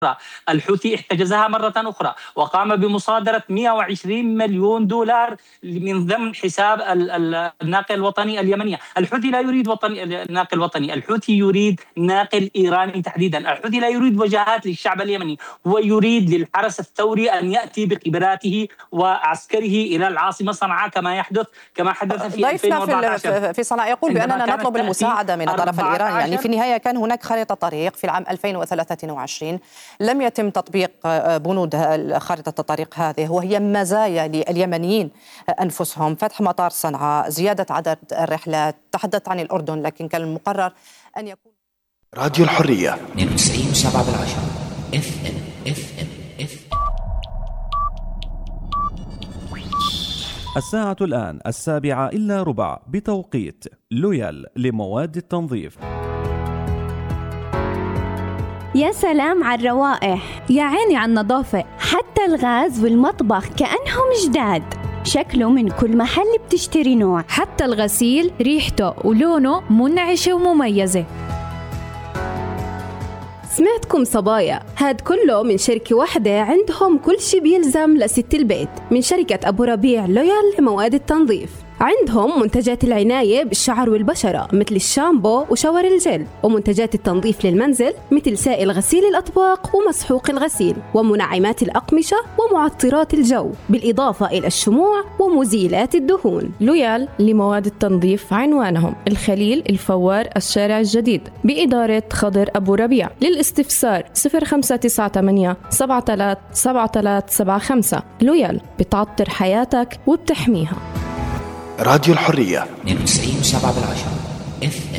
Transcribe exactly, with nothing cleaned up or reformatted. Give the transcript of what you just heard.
الحوثي احتجزها مرة أخرى وقام بمصادرة مئة وعشرين مليون دولار من ضمن حساب الناقل الوطني اليمنية. الحوثي لا يريد وطني الناقل الوطني، الحوثي يريد ناقل إيراني تحديدا. الحوثي لا يريد وجهات للشعب اليمني، هو يريد للحرس الثوري أن يأتي بقبراته وعسكره إلى العاصمة صنعاء كما يحدث كما حدث في ألفين وأربعة عشر في صنعاء. يقول بأننا نطلب المساعدة من الطرف الإيراني. يعني في النهاية كان هناك خريطة طريق في العام ألفين وثلاثة وعشرين لم يتم تطبيق بنود خارطة الطريق هذه، وهي مزايا لليمنيين أنفسهم: فتح مطار صنعاء، زيادة عدد الرحلات. تحدث عن الأردن، لكن كان المقرر أن يكون. راديو الحرية اثنين وتسعين وسبعة بالعشرة اف ام اف ام اف الساعة الآن السابعة إلا ربع بتوقيت لويال لمواد التنظيف. يا سلام على الروائح، يا عيني على النظافة، حتى الغاز والمطبخ كأنهم جداد. شكله من كل محل بتشتري نوع، حتى الغسيل ريحته ولونه منعشة ومميزة. سمعتكم صبايا، هاد كله من شركة واحدة عندهم كل شي بيلزم لست البيت، من شركة أبو ربيع لويال لمواد التنظيف. عندهم منتجات العناية بالشعر والبشرة مثل الشامبو وشاور الجل، ومنتجات التنظيف للمنزل مثل سائل غسيل الأطباق ومسحوق الغسيل، ومنعمات الأقمشة ومعطرات الجو، بالإضافة إلى الشموع ومزيلات الدهون. لويال لمواد التنظيف عنوانهم الخليل الفوار الشارع الجديد بإدارة خضر أبو ربيع. للاستفسار صفر خمسة تسعة ثمانية سبعة ثلاثة سبعة ثلاثة سبعة خمسة. لويال بتعطر حياتك وبتحميها. راديو الحرية اثنين وتسعين وسبعة بالعشرة اف ام